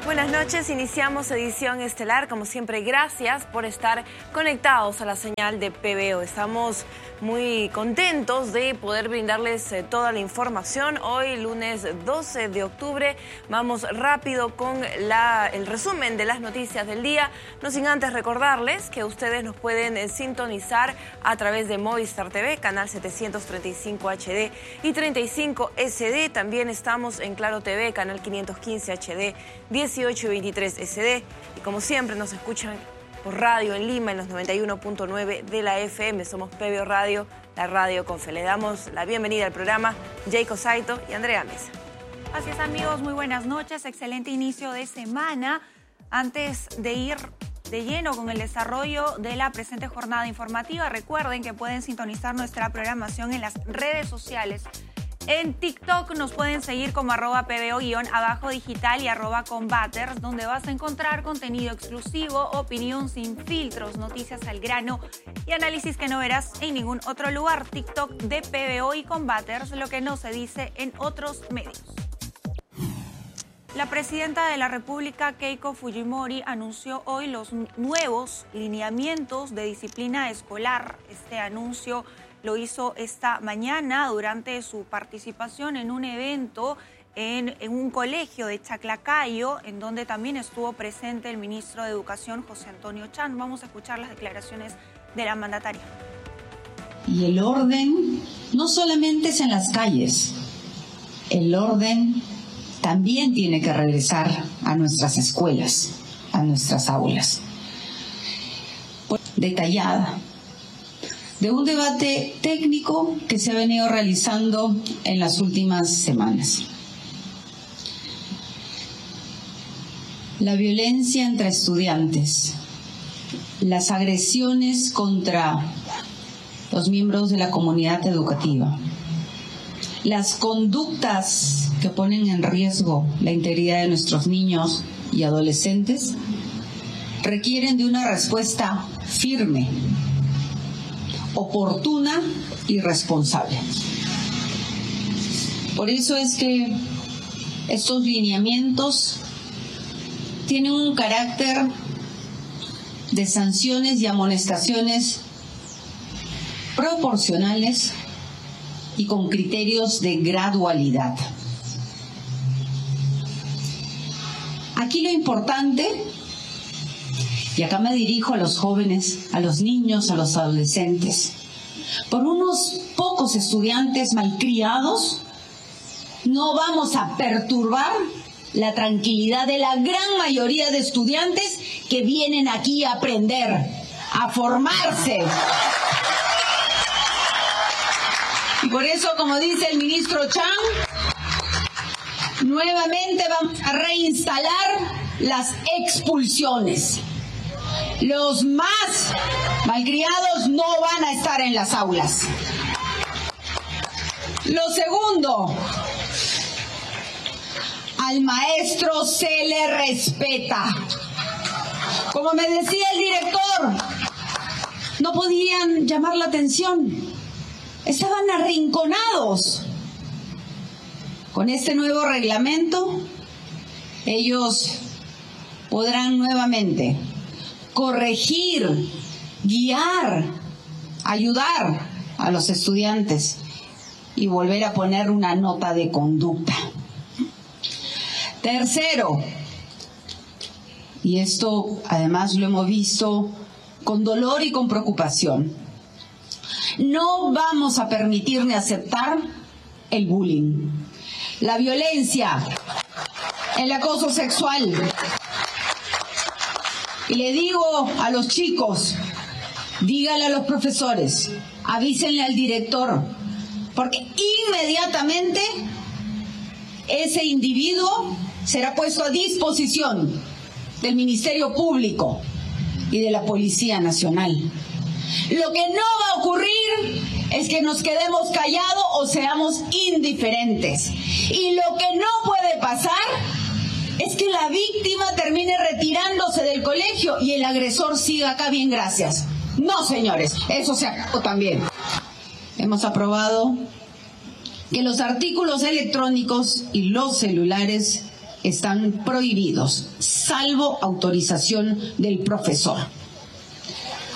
Buenas noches, iniciamos edición estelar. Como siempre, gracias por estar conectados a la señal de PBO. Estamos muy contentos de poder brindarles toda la información. Hoy, lunes 12 de octubre, vamos rápido con el resumen de las noticias del día. No sin antes recordarles que ustedes nos pueden sintonizar a través de Movistar TV, canal 735 HD y 35 SD. También estamos en Claro TV, canal 515 HD, 18 y 23 SD. Y como siempre nos escuchan por radio en Lima en los 91.9 de la FM. Somos PBO Radio, la radio con fe. Le damos la bienvenida al programa Jacob Saito y Andrea Mesa. Así es, amigos, muy buenas noches, excelente inicio de semana. Antes de ir de lleno con el desarrollo de la presente jornada informativa, recuerden que pueden sintonizar nuestra programación en las redes sociales. En TikTok nos pueden seguir como @PBO_digital y @combaters, donde vas a encontrar contenido exclusivo, opinión sin filtros, noticias al grano y análisis que no verás en ningún otro lugar. TikTok de PBO y Combaters, lo que no se dice en otros medios. La presidenta de la República, Keiko Fujimori, anunció hoy los nuevos lineamientos de disciplina escolar. Este anuncio lo hizo esta mañana durante su participación en un evento en un colegio de Chaclacayo, en donde también estuvo presente el ministro de Educación, José Antonio Chan. Vamos a escuchar las declaraciones de la mandataria. Y el orden no solamente es en las calles, el orden también tiene que regresar a nuestras escuelas, a nuestras aulas. Detallada, de un debate técnico que se ha venido realizando en las últimas semanas. La violencia entre estudiantes, las agresiones contra los miembros de la comunidad educativa, las conductas que ponen en riesgo la integridad de nuestros niños y adolescentes requieren de una respuesta firme, oportuna y responsable. Por eso es que estos lineamientos tienen un carácter de sanciones y amonestaciones proporcionales y con criterios de gradualidad. Aquí lo importante, y acá me dirijo a los jóvenes, a los niños, a los adolescentes, por unos pocos estudiantes malcriados, no vamos a perturbar la tranquilidad de la gran mayoría de estudiantes que vienen aquí a aprender, a formarse. Y por eso, como dice el ministro Chan, nuevamente vamos a reinstalar las expulsiones. Los más malcriados no van a estar en las aulas. Lo segundo, al maestro se le respeta. Como me decía el director, no podían llamar la atención. Estaban arrinconados. Con este nuevo reglamento, ellos podrán nuevamente corregir, guiar, ayudar a los estudiantes y volver a poner una nota de conducta. Tercero, y esto además lo hemos visto con dolor y con preocupación, no vamos a permitir ni aceptar el bullying, la violencia, el acoso sexual. Y le digo a los chicos, díganle a los profesores, avísenle al director, porque inmediatamente ese individuo será puesto a disposición del Ministerio Público y de la Policía Nacional. Lo que no va a ocurrir es que nos quedemos callados o seamos indiferentes. Y lo que no puede pasar es que la víctima termine retirándose del colegio y el agresor siga acá bien, gracias. No, señores, eso se acabó también. Hemos aprobado que los artículos electrónicos y los celulares están prohibidos, salvo autorización del profesor.